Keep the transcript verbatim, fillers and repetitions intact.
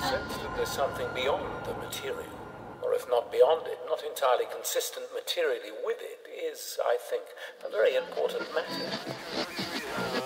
sense that there's something beyond the material. Or if not beyond it, not entirely consistent materially with it, is, I think, a very important matter.